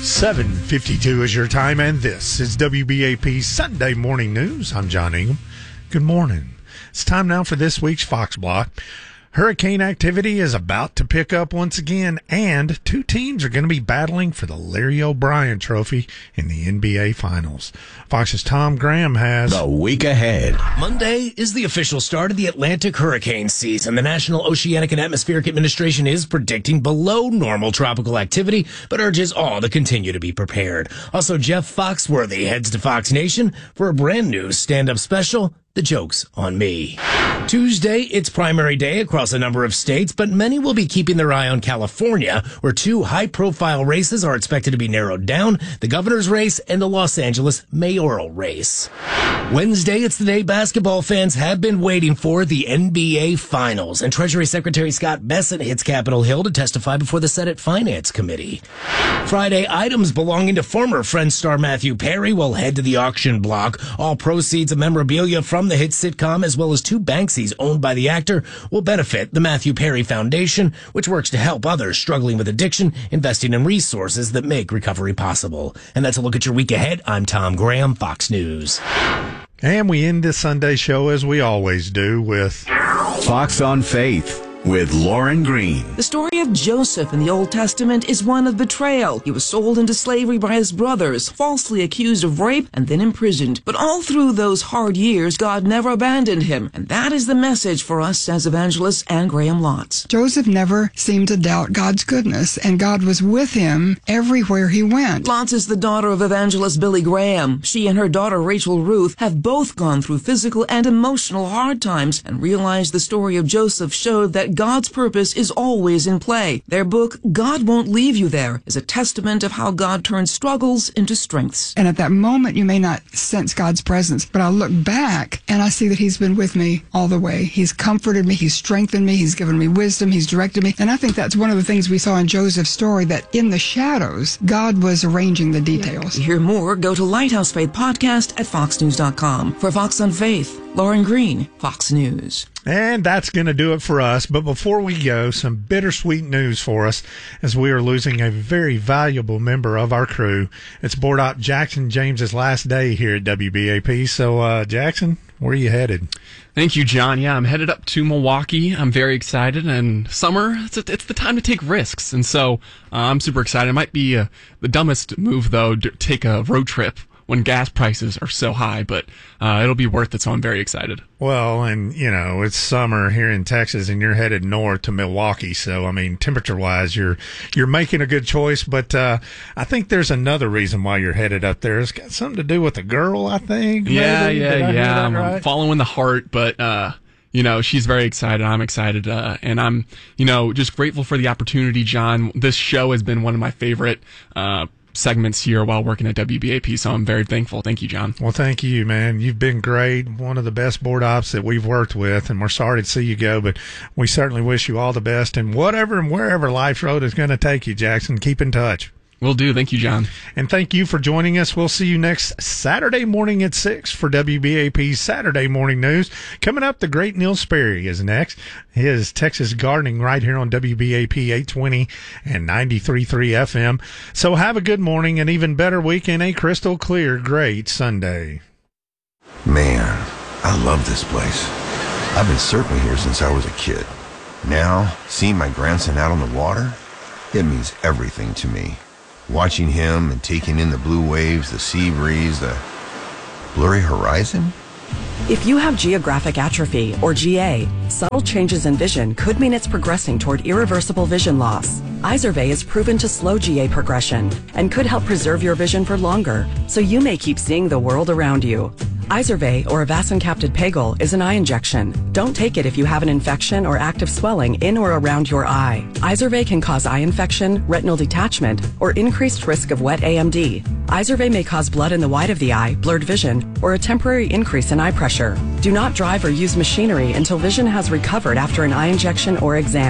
7:52 is your time, and this is WBAP Sunday Morning News. I'm John Ingham. Good morning. It's time now for this week's Fox Block. Hurricane activity is about to pick up once again, and two teams are going to be battling for the Larry O'Brien Trophy in the NBA Finals. Fox's Tom Graham has the week ahead. Monday is the official start of the Atlantic hurricane season. The National Oceanic and Atmospheric Administration is predicting below normal tropical activity, but urges all to continue to be prepared. Also, Jeff Foxworthy heads to Fox Nation for a brand new stand-up special, The Joke's on Me. Tuesday, it's primary day across a number of states, but many will be keeping their eye on California, where two high-profile races are expected to be narrowed down, the governor's race and the Los Angeles mayoral race. Wednesday, it's the day basketball fans have been waiting for, the NBA Finals, and Treasury Secretary Scott Bessent hits Capitol Hill to testify before the Senate Finance Committee. Friday, items belonging to former Friends star Matthew Perry will head to the auction block. All proceeds of memorabilia from the hit sitcom, as well as two Banksys owned by the actor, will benefit the Matthew Perry Foundation, which works to help others struggling with addiction, investing in resources that make recovery possible. And that's a look at your week ahead. I'm Tom Graham, Fox News. And we end this Sunday show, as we always do, with Fox on Faith with Lauren Green. The story of Joseph in the Old Testament is one of betrayal. He was sold into slavery by his brothers, falsely accused of rape, and then imprisoned. But all through those hard years, God never abandoned him. And that is the message for us as evangelists and Graham Lotz. Joseph never seemed to doubt God's goodness, and God was with him everywhere he went. Lotz is the daughter of evangelist Billy Graham. She and her daughter Rachel Ruth have both gone through physical and emotional hard times and realized the story of Joseph showed that God's purpose is always in play. Their book, God Won't Leave You There, is a testament of how God turns struggles into strengths. And at that moment, you may not sense God's presence, but I look back and I see that he's been with me all the way. He's comforted me. He's strengthened me. He's given me wisdom. He's directed me. And I think that's one of the things we saw in Joseph's story, that in the shadows, God was arranging the details. To hear more, go to Lighthouse Faith Podcast at foxnews.com. For Fox on Faith, Lauren Green, Fox News. And that's going to do it for us. But before we go, some bittersweet news for us, as we are losing a very valuable member of our crew. It's Board Op Jackson James's last day here at WBAP. So, Jackson, where are you headed? Thank you, John. Yeah, I'm headed up to Milwaukee. I'm very excited. And summer, it's the time to take risks. And so I'm super excited. It might be the dumbest move, though, to take a road trip when gas prices are so high, but it'll be worth it, so I'm very excited. Well, and, you know, it's summer here in Texas, and you're headed north to Milwaukee, so, I mean, temperature-wise, you're making a good choice, but I think there's another reason why you're headed up there. It's got something to do with a girl, I think. Yeah. I'm I'm following the heart, but she's very excited. I'm excited. And I'm, just grateful for the opportunity, John. This show has been one of my favorite segments here while working at WBAP, so I'm very thankful. Thank you, John. Well, thank you, man. You've been great, one of the best board ops that we've worked with, and we're sorry to see you go, but we certainly wish you all the best, and whatever and wherever life's road is going to take you, Jackson, keep in touch. Will do. Thank you, John. And thank you for joining us. We'll see you next Saturday morning at 6 for WBAP's Saturday Morning News. Coming up, the great Neil Sperry is next. His Texas Gardening right here on WBAP 820 and 93.3 FM. So have a good morning, and even better week, and a crystal clear, great Sunday. Man, I love this place. I've been surfing here since I was a kid. Now, seeing my grandson out on the water, it means everything to me. Watching him and taking in the blue waves, the sea breeze, the blurry horizon. If you have geographic atrophy, or GA, subtle changes in vision could mean it's progressing toward irreversible vision loss. Izervay is proven to slow GA progression and could help preserve your vision for longer, so you may keep seeing the world around you. Izervay, or avacincaptad pegol, is an eye injection. Don't take it if you have an infection or active swelling in or around your eye. Izervay can cause eye infection, retinal detachment, or increased risk of wet AMD. Izervay may cause blood in the white of the eye, blurred vision, or a temporary increase in eye pressure. Do not drive or use machinery until vision has recovered after an eye injection or exam.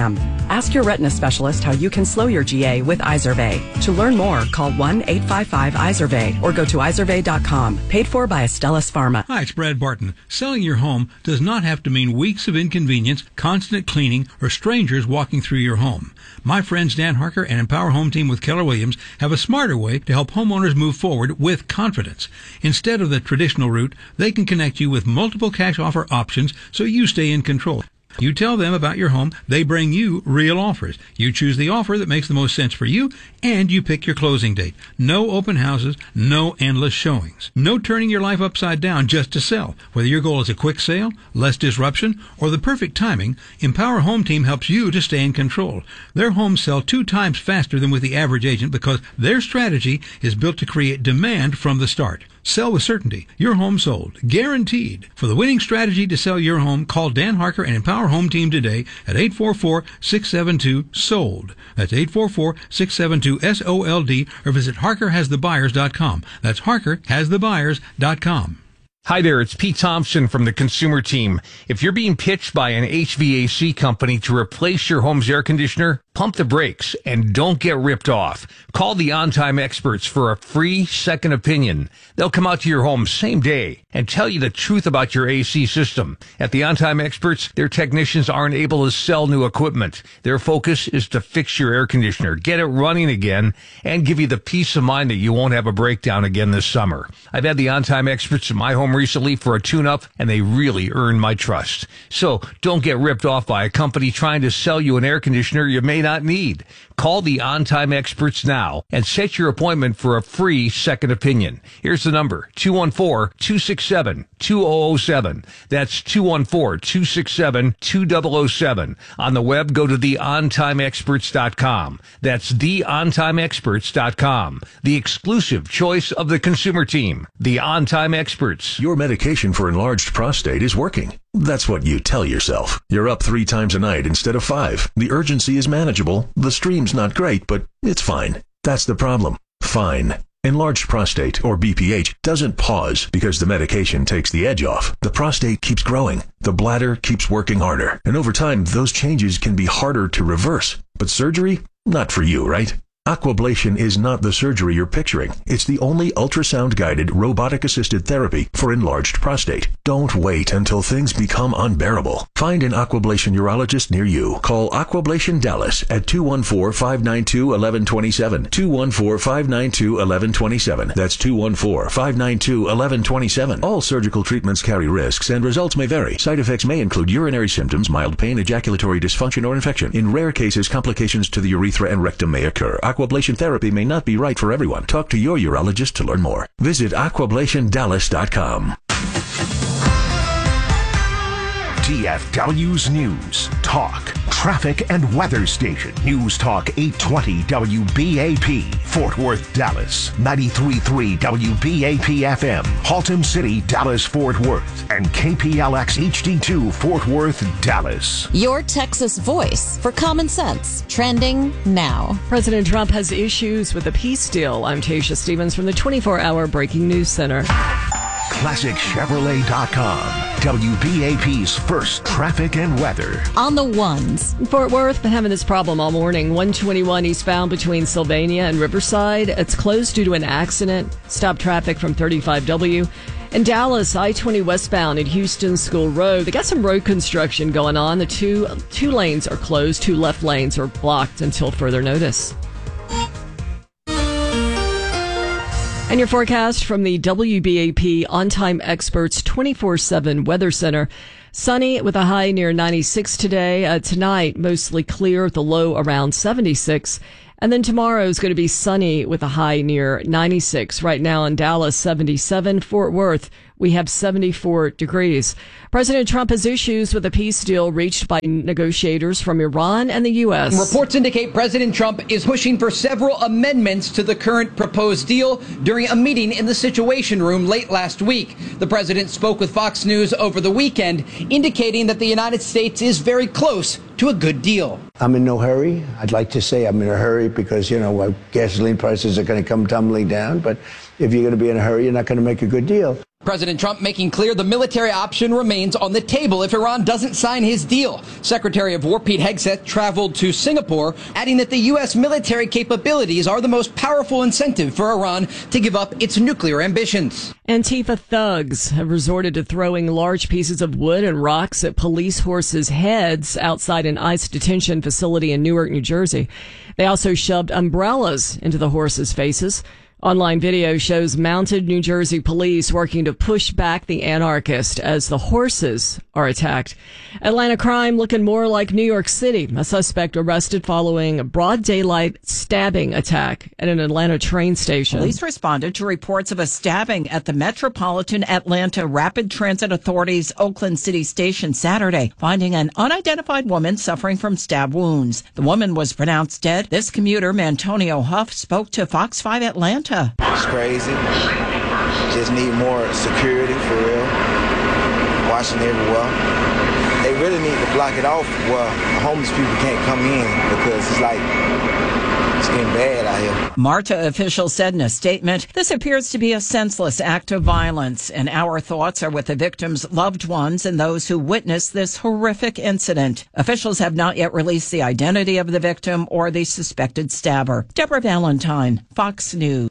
Ask your retina specialist how you can slow your GA with Izervay. To learn more, call 1-855-IZERVAY or go to izervay.com. Paid for by Astellas Pharma. Hi, it's Brad Barton. Selling your home does not have to mean weeks of inconvenience, constant cleaning, or strangers walking through your home. My friends Dan Harker and Empower Home Team with Keller Williams have a smarter way to help homeowners move forward with confidence. Instead of the traditional route, they can connect you with multiple cash offer options so you stay in control. You tell them about your home, they bring you real offers. You choose the offer that makes the most sense for you, and you pick your closing date. No open houses, no endless showings. No turning your life upside down just to sell. Whether your goal is a quick sale, less disruption, or the perfect timing, Empower Home Team helps you to stay in control. Their homes sell 2 times faster than with the average agent because their strategy is built to create demand from the start. Sell with certainty. Your home sold. Guaranteed. For the winning strategy to sell your home, call Dan Harker and Empower Home Team today at 844-672-SOLD. That's 844-672-SOLD or visit HarkerHasTheBuyers.com. That's HarkerHasTheBuyers.com. Hi there, it's Pete Thompson from the Consumer Team. If you're being pitched by an HVAC company to replace your home's air conditioner, pump the brakes and don't get ripped off. Call the On Time Experts for a free second opinion. They'll come out to your home same day and tell you the truth about your AC system. At the On Time Experts, their technicians aren't able to sell new equipment. Their focus is to fix your air conditioner, get it running again, and give you the peace of mind that you won't have a breakdown again this summer. I've had the On Time Experts in my home recently for a tune-up, and they really earned my trust. So don't get ripped off by a company trying to sell you an air conditioner you may not need. Call the On Time Experts now and set your appointment for a free second opinion. Here's the number, 214-267-2007. That's 214-267-2007. On the web, go to theontimeexperts.com. That's theontimeexperts.com. The exclusive choice of the Consumer Team. The On Time Experts. Your medication for enlarged prostate is working. That's what you tell yourself. You're up 3 times a night instead of 5. The urgency is manageable. The stream's not great, but it's fine. That's the problem. Fine. Enlarged prostate, or BPH, doesn't pause because the medication takes the edge off. The prostate keeps growing. The bladder keeps working harder. And over time, those changes can be harder to reverse. But surgery? Not for you, right? Aquablation is not the surgery you're picturing. It's the only ultrasound-guided, robotic-assisted therapy for enlarged prostate. Don't wait until things become unbearable. Find an Aquablation urologist near you. Call Aquablation Dallas at 214-592-1127. 214-592-1127. That's 214-592-1127. All surgical treatments carry risks and results may vary. Side effects may include urinary symptoms, mild pain, ejaculatory dysfunction, or infection. In rare cases, complications to the urethra and rectum may occur. Aquablation therapy may not be right for everyone. Talk to your urologist to learn more. Visit aquablationdallas.com. DFW's News, Talk, Traffic and Weather Station. News Talk 820 WBAP, Fort Worth, Dallas. 93.3 WBAP FM, Haltom City, Dallas, Fort Worth. And KPLX HD2, Fort Worth, Dallas. Your Texas voice for common sense. Trending now. President Trump has issues with a peace deal. I'm Tasha Stevens from the 24-hour Breaking News Center. ClassicChevrolet.com. WBAP's first traffic and weather. On the ones. Fort Worth been having this problem all morning. 121 eastbound between Sylvania and Riverside. It's closed due to an accident. Stop traffic from 35W. In Dallas, I-20 westbound at Houston School Road. They got some road construction going on. The two lanes are closed. 2 left lanes are blocked until further notice. And your forecast from the WBAP On-Time Experts 24/7 Weather Center. Sunny with a high near 96 today. Tonight, mostly clear with a low around 76. And then tomorrow is going to be sunny with a high near 96. Right now in Dallas, 77. Fort Worth, we have 74 degrees. President Trump has issues with a peace deal reached by negotiators from Iran and the U.S. Reports indicate President Trump is pushing for several amendments to the current proposed deal during a meeting in the Situation Room late last week. The president spoke with Fox News over the weekend, indicating that the United States is very close to a good deal. I'm in no hurry. I'd like to say I'm in a hurry because, gasoline prices are going to come tumbling down. But if you're going to be in a hurry, you're not going to make a good deal. President Trump making clear the military option remains on the table if Iran doesn't sign his deal. Secretary of War Pete Hegseth traveled to Singapore, adding that the U.S. military capabilities are the most powerful incentive for Iran to give up its nuclear ambitions. Antifa thugs have resorted to throwing large pieces of wood and rocks at police horses' heads outside an ICE detention facility in Newark, New Jersey. They also shoved umbrellas into the horses' faces. Online video shows mounted New Jersey police working to push back the anarchist as the horses are attacked. Atlanta crime looking more like New York City. A suspect arrested following a broad daylight stabbing attack at an Atlanta train station. Police responded to reports of a stabbing at the Metropolitan Atlanta Rapid Transit Authority's Oakland City Station Saturday, finding an unidentified woman suffering from stab wounds. The woman was pronounced dead. This commuter, Mantonio Huff, spoke to Fox 5 Atlanta. It's crazy. Just need more security for real. Watching everywhere. They really need to block it off where homeless people can't come in because it's like it's getting bad out here. MARTA officials said in a statement, this appears to be a senseless act of violence, and our thoughts are with the victims' loved ones and those who witnessed this horrific incident. Officials have not yet released the identity of the victim or the suspected stabber. Deborah Valentine, Fox News.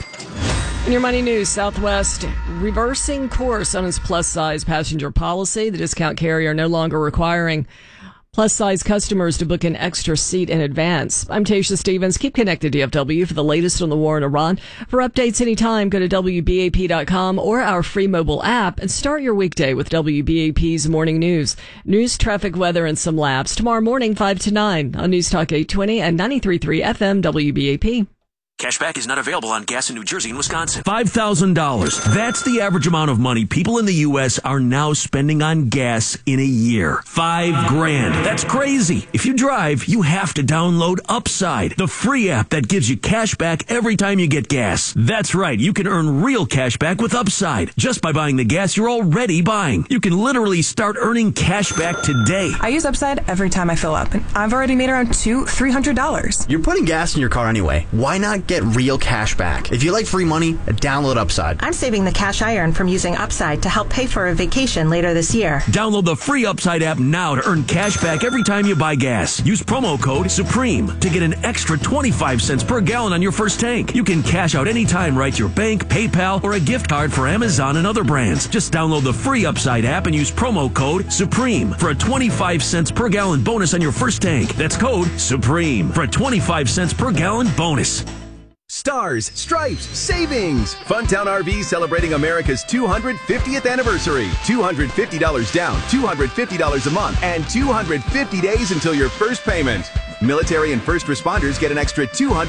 In your money news, Southwest reversing course on its plus-size passenger policy. The discount carrier no longer requiring plus-size customers to book an extra seat in advance. I'm Tasha Stevens. Keep connected to DFW for the latest on the war in Iran. For updates anytime, go to WBAP.com or our free mobile app and start your weekday with WBAP's Morning News. News, traffic, weather, and some laps. Tomorrow morning, 5 to 9 on News Talk 820 and 93.3 FM WBAP. Cashback is not available on gas in New Jersey and Wisconsin. $5,000. That's the average amount of money people in the U.S. are now spending on gas in a year. $5,000. That's crazy. If you drive, you have to download Upside, the free app that gives you cash back every time you get gas. That's right. You can earn real cash back with Upside just by buying the gas you're already buying. You can literally start earning cash back today. I use Upside every time I fill up, and I've already made around $300. You're putting gas in your car anyway. Why not get real cash back? If you like free money, download Upside. I'm saving the cash I earn from using Upside to help pay for a vacation later this year. Download the free Upside app now to earn cash back every time you buy gas. Use promo code SUPREME to get an extra 25 cents per gallon on your first tank. You can cash out anytime right to your bank, PayPal, or a gift card for Amazon and other brands. Just download the free Upside app and use promo code SUPREME for a 25 cents per gallon bonus on your first tank. That's code SUPREME for a 25 cents per gallon bonus. Stars, stripes, savings! Funtown RV celebrating America's 250th anniversary. $250 down, $250 a month, and 250 days until your first payment. Military and first responders get an extra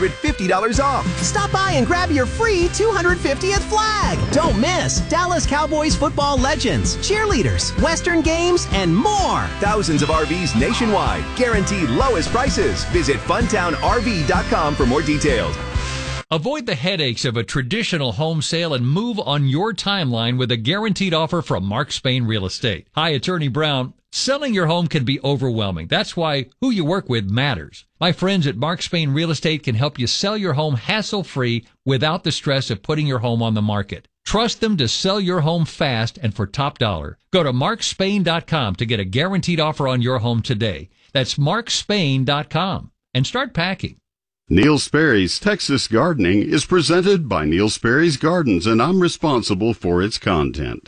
$250 off. Stop by and grab your free 250th flag. Don't miss Dallas Cowboys football legends, cheerleaders, Western games, and more. Thousands of RVs nationwide. Guaranteed lowest prices. Visit funtownrv.com for more details. Avoid the headaches of a traditional home sale and move on your timeline with a guaranteed offer from Mark Spain Real Estate. Hi, Attorney Brown. Selling your home can be overwhelming. That's why who you work with matters. My friends at Mark Spain Real Estate can help you sell your home hassle-free without the stress of putting your home on the market. Trust them to sell your home fast and for top dollar. Go to markspain.com to get a guaranteed offer on your home today. That's markspain.com and start packing. Neil Sperry's Texas Gardening is presented by Neil Sperry's Gardens, and I'm responsible for its content.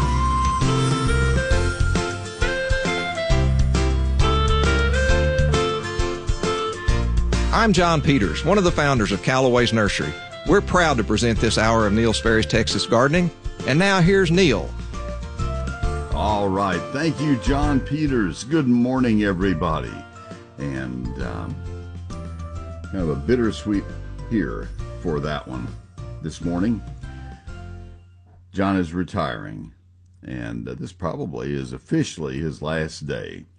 I'm John Peters, one of the founders of Callaway's Nursery. We're proud to present this hour of Neil Sperry's Texas Gardening. And now here's Neil. All right. Thank you, John Peters. Good morning, everybody. And kind of a bittersweet here for that one this morning. John is retiring, and this probably is officially his last day.